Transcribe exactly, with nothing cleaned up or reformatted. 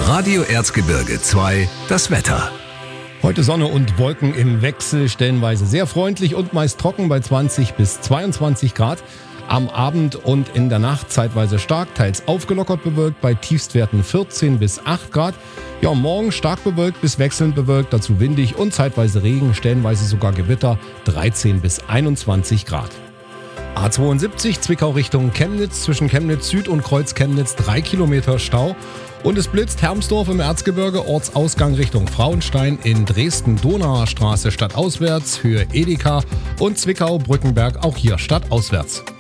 Radio Erzgebirge zwei, das Wetter. Heute Sonne und Wolken im Wechsel, stellenweise sehr freundlich und meist trocken bei zwanzig bis zweiundzwanzig Grad. Am Abend und in der Nacht zeitweise stark, teils aufgelockert bewölkt bei Tiefstwerten vierzehn bis acht Grad. Ja, morgen stark bewölkt bis wechselnd bewölkt, dazu windig und zeitweise Regen, stellenweise sogar Gewitter, dreizehn bis einundzwanzig Grad. A zweiundsiebzig Zwickau Richtung Chemnitz, zwischen Chemnitz Süd und Kreuz Chemnitz drei Kilometer Stau. Und es blitzt Hermsdorf im Erzgebirge, Ortsausgang Richtung Frauenstein, in Dresden Donauer Straße stadtauswärts, Höhe Edeka und Zwickau Brückenberg auch hier stadtauswärts.